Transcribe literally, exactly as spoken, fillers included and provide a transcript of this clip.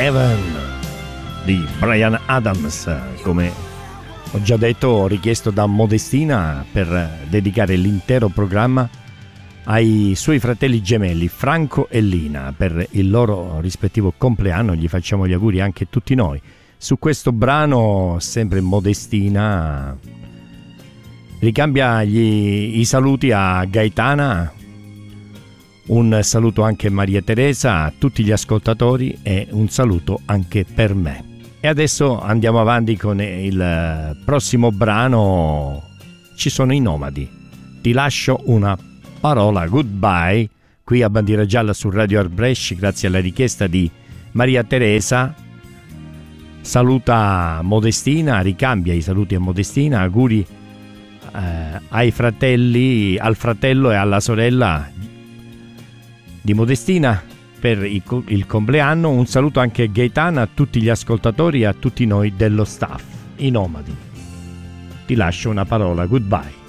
Heaven di Bryan Adams, come ho già detto, richiesto da Modestina per dedicare l'intero programma ai suoi fratelli gemelli Franco e Lina per il loro rispettivo compleanno. Gli facciamo gli auguri anche tutti noi. Su questo brano, sempre Modestina ricambia gli, i saluti a Gaetana, un saluto anche a Maria Teresa, a tutti gli ascoltatori e un saluto anche per me. E adesso andiamo avanti con il prossimo brano. Ci sono i Nomadi. Ti lascio una parola, goodbye, qui a Bandiera Gialla su Radio Art Brescia, grazie alla richiesta di Maria Teresa. Saluta Modestina, ricambia i saluti a Modestina, auguri eh, ai fratelli, al fratello e alla sorella di Modestina per il compleanno. Un saluto anche a Gaetana, a tutti gli ascoltatori e a tutti noi dello staff, i Nomadi. Ti lascio una parola, goodbye.